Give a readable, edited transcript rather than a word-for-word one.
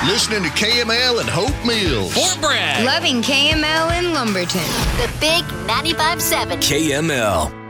Listening to KML and Hope Mills. Fort Bragg. Loving KML in Lumberton. The Big 95.7. KML.